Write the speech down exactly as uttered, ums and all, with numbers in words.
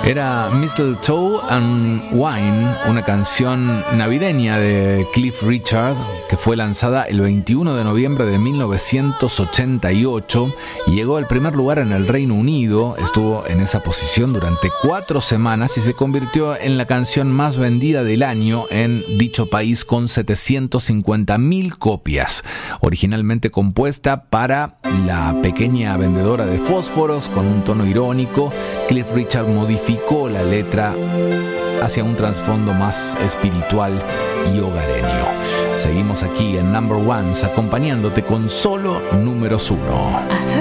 Era Mistletoe and Wine, una canción navideña de Cliff Richard que fue lanzada el veintiuno de noviembre de mil novecientos ochenta y ocho y llegó al primer lugar en el Reino Unido. Estuvo en esa posición durante cuatro semanas y se convirtió en la canción más vendida del año en dicho país con setecientas cincuenta mil copias. Originalmente compuesta para la pequeña vendedora de fósforos con un tono irónico, Cliff Richard modificó la letra hacia un trasfondo más espiritual y hogareño. Seguimos aquí en Number Ones acompañándote con solo números uno.